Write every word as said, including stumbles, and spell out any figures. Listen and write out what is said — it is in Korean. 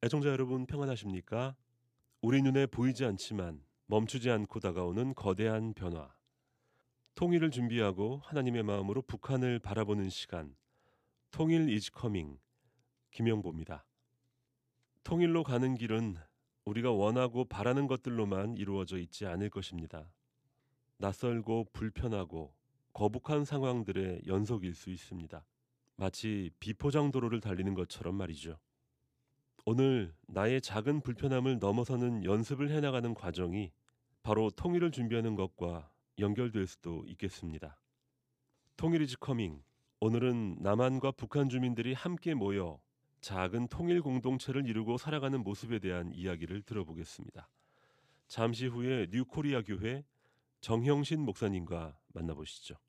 애청자 여러분 평안하십니까? 우리 눈에 보이지 않지만 멈추지 않고 다가오는 거대한 변화. 통일을 준비하고 하나님의 마음으로 북한을 바라보는 시간. 통일 is coming. 김영보입니다. 통일로 가는 길은 우리가 원하고 바라는 것들로만 이루어져 있지 않을 것입니다. 낯설고 불편하고 거북한 상황들의 연속일 수 있습니다. 마치 비포장 도로를 달리는 것처럼 말이죠. 오늘 나의 작은 불편함을 넘어서는 연습을 해나가는 과정이 바로 통일을 준비하는 것과 연결될 수도 있겠습니다. 통일 is coming. 오늘은 남한과 북한 주민들이 함께 모여 작은 통일 공동체를 이루고 살아가는 모습에 대한 이야기를 들어보겠습니다. 잠시 후에 뉴코리아 교회 정형신 목사님과 만나보시죠.